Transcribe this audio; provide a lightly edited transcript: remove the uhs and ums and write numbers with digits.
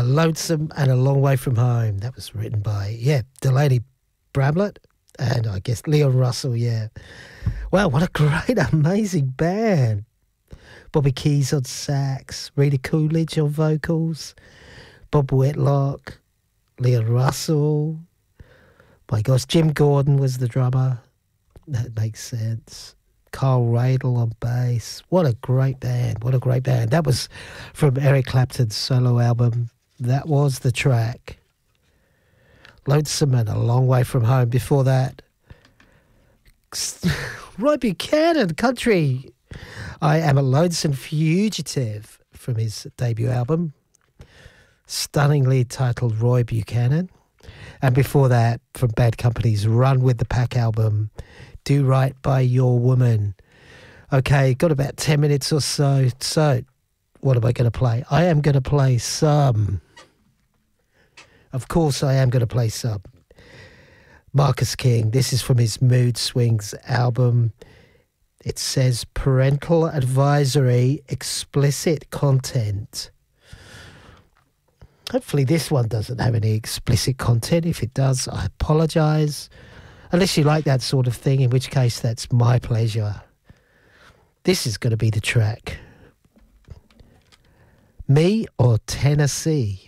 Lonesome and a Long Way From Home. That was written by, Delaney Bramlett and I guess Leon Russell, Wow, what a great, amazing band. Bobby Keys on sax, Rita Coolidge on vocals, Bob Whitlock, Leon Russell. My gosh, Jim Gordon was the drummer. That makes sense. Carl Radle on bass. What a great band. What a great band. That was from Eric Clapton's solo album. That was the track. Lonesome and a Long Way From Home. Before that, Roy Buchanan, Country. I Am a Lonesome Fugitive from his debut album. Stunningly titled Roy Buchanan. And before that, from Bad Company's Run With The Pack album, Do Right By Your Woman. Okay, got about 10 minutes or so. So, what am I going to play? I am going to play some. Of course, I am going to play some. Marcus King. This is from his Mood Swings album. It says parental advisory, explicit content. Hopefully this one doesn't have any explicit content. If it does, I apologise. Unless you like that sort of thing, in which case that's my pleasure. This is going to be the track. Me or Tennessee?